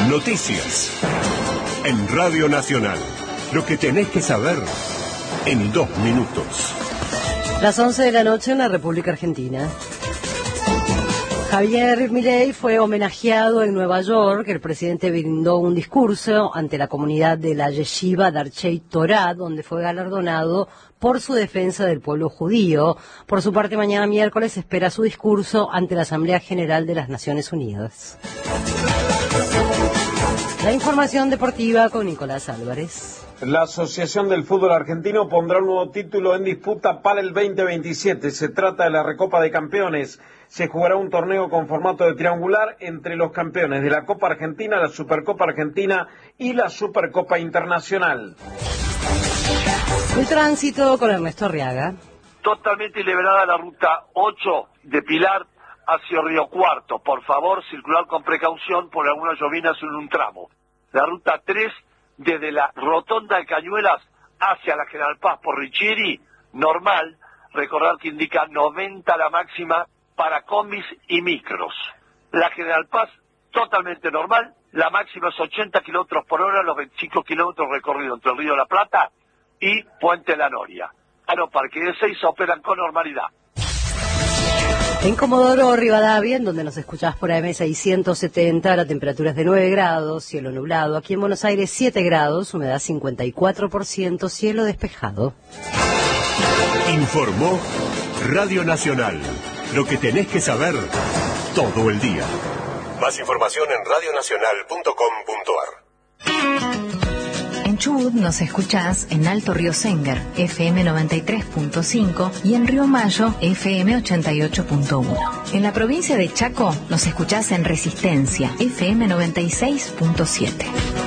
Noticias. En Radio Nacional. Lo que tenés que saber en 2 minutos. Las 11 de la noche en la República Argentina. Javier Milei fue homenajeado en Nueva York. El presidente brindó un discurso ante la comunidad de la Yeshiva Darchei Torah, donde fue galardonado por su defensa del pueblo judío. Por su parte, mañana miércoles espera su discurso ante la Asamblea General de las Naciones Unidas. La información deportiva con Nicolás Álvarez. La Asociación del Fútbol Argentino pondrá un nuevo título en disputa para el 2027. Se trata de la Recopa de Campeones. Se jugará un torneo con formato de triangular entre los campeones de la Copa Argentina, la Supercopa Argentina y la Supercopa Internacional. El tránsito con Ernesto Arriaga. Totalmente liberada la ruta 8 de Pilar hacia Río Cuarto. Por favor, circular con precaución por algunas llovinas en un tramo. La ruta 3 desde la Rotonda de Cañuelas hacia la General Paz por Richieri, normal. Recordar que indica 90 la máxima para combis y micros. La General Paz, totalmente normal. La máxima es 80 kilómetros por hora, los 25 kilómetros recorridos entre el Río de la Plata y Puente La Noria. Los parques de 6 operan con normalidad. En Comodoro Rivadavia, en donde nos escuchás por AM 670, la temperatura es de 9 grados, cielo nublado. Aquí en Buenos Aires 7 grados, humedad 54%, cielo despejado. Informó Radio Nacional. Lo que tenés que saber todo el día. Más información en radionacional.com.ar. En Chubut nos escuchás en Alto Río Senger, FM 93.5 y en Río Mayo, FM 88.1. En la provincia de Chaco nos escuchás en Resistencia, FM 96.7.